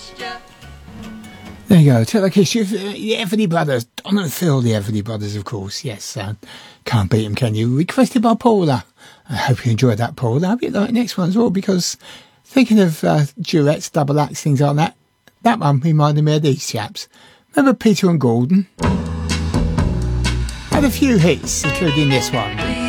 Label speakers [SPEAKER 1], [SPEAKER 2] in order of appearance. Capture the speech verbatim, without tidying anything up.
[SPEAKER 1] There you go. Take that kiss. The Everly Brothers. Don and Phil, the Everly Brothers, of course. Yes. Uh, can't beat them, can you? Requested by Paula. I hope you enjoyed that, Paula. I hope you like the next one as well, because thinking of uh, duets, double acts, things like that, that one reminded me of these chaps. Remember Peter and Gordon? Had a few hits, including this one.